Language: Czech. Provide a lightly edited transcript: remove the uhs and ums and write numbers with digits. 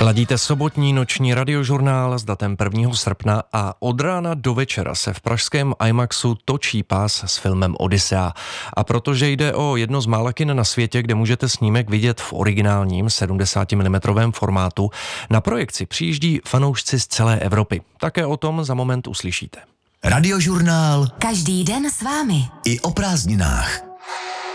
Ladíte sobotní noční radiožurnál s datem 1. srpna a od rána do večera se v pražském IMAXu točí pás s filmem Odyssea. A protože jde o jedno z mála kin na světě, kde můžete snímek vidět v originálním 70 mm formátu, na projekci přijíždí fanoušci z celé Evropy. Také o tom za moment uslyšíte. Radiožurnál. Každý den s vámi. I o prázdninách.